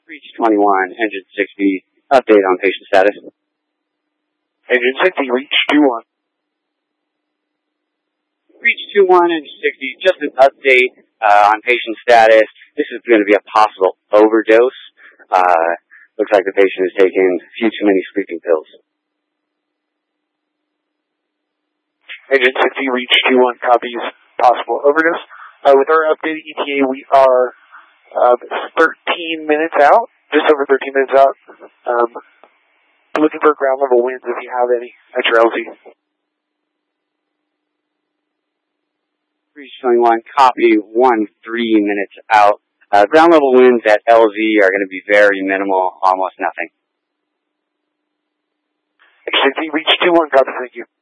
Reach 21, engine 60, update on patient status. Engine 60, reach 21. Reach 21, engine 60, just an update on patient status. This is going to be a possible overdose. Looks like the patient has taken a few too many sleeping pills. Engine 60, reach 21, copies possible overdose. With our updated ETA, we are 13 minutes out, just over 13 minutes out. Looking for ground level winds if you have any at your LZ. Reach 21, copy 3 minutes out. Ground level winds at LZ are going to be very minimal, almost nothing. Engine 60, reach 21, copy, thank you.